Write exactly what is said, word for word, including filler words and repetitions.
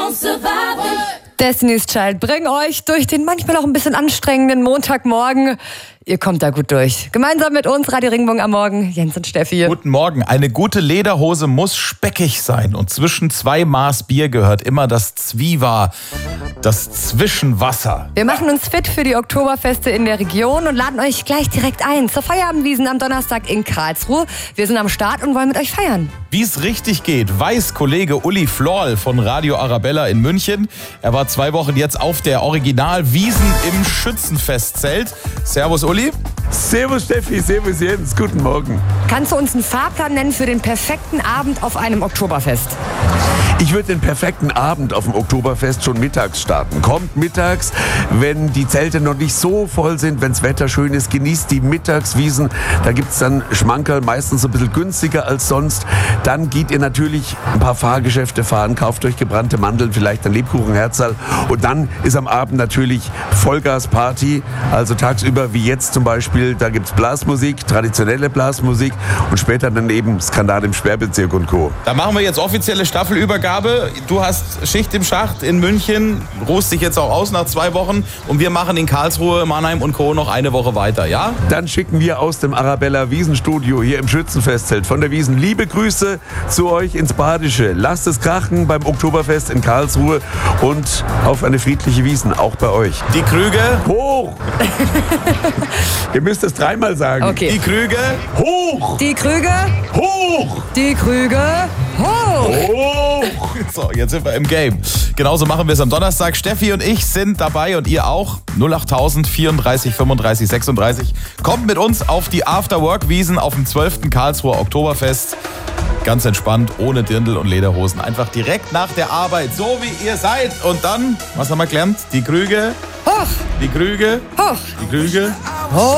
won't survive. Destiny's Child bringen euch durch den manchmal auch ein bisschen anstrengenden Montagmorgen. Ihr kommt da gut durch. Gemeinsam mit uns, Radio Ringbogen am Morgen, Jens und Steffi. Guten Morgen. Eine gute Lederhose muss speckig sein. Und zwischen zwei Maß Bier gehört immer das Zwiewa, das Zwischenwasser. Wir machen uns fit für die Oktoberfeste in der Region und laden euch gleich direkt ein zur Feierabendwiesen am Donnerstag in Karlsruhe. Wir sind am Start und wollen mit euch feiern. Wie es richtig geht, weiß Kollege Uli Florl von Radio Arabella in München. Er war zwei Wochen jetzt auf der Original-Wiesn im Schützenfestzelt. Servus Uli. Servus Steffi, servus Jens, guten Morgen. Kannst du uns einen Fahrplan nennen für den perfekten Abend auf einem Oktoberfest? Ich würde den perfekten Abend auf dem Oktoberfest schon mittags starten. Kommt mittags, wenn die Zelte noch nicht so voll sind, wenn das Wetter schön ist, genießt die Mittagswiesen. Da gibt es dann Schmankerl, meistens ein bisschen günstiger als sonst. Dann geht ihr natürlich ein paar Fahrgeschäfte fahren, kauft euch gebrannte Mandeln, vielleicht ein Lebkuchenherzl. Und dann ist am Abend natürlich Vollgasparty. Also tagsüber wie jetzt zum Beispiel, da gibt es Blasmusik, traditionelle Blasmusik und später dann eben Skandal im Sperrbezirk und Co. Da machen wir jetzt offizielle Staffelübergabe. Du hast Schicht im Schacht in München, ruhst dich jetzt auch aus nach zwei Wochen und wir machen in Karlsruhe, Mannheim und Co. noch eine Woche weiter, ja? Dann schicken wir aus dem Arabella Wiesenstudio hier im Schützenfestzelt von der Wiesn liebe Grüße zu euch ins Badische. Lasst es krachen beim Oktoberfest in Karlsruhe und auf eine friedliche Wiesn, auch bei euch. Die Krüge hoch! Ihr müsst es dreimal sagen. Okay. Die Krüge hoch! Die Krüge hoch! Die Krüge hoch! Hoch! So, jetzt sind wir im Game. Genauso machen wir es am Donnerstag. Steffi und ich sind dabei und ihr auch. null acht tausend vierunddreißig fünfunddreißig sechsunddreißig. Kommt mit uns auf die After-Work-Wiesen auf dem zwölften Karlsruher Oktoberfest. Ganz entspannt, ohne Dirndl und Lederhosen. Einfach direkt nach der Arbeit, so wie ihr seid. Und dann, was haben wir gelernt? Die Krüge hoch! Die Krüge hoch! Die Krüge hoch!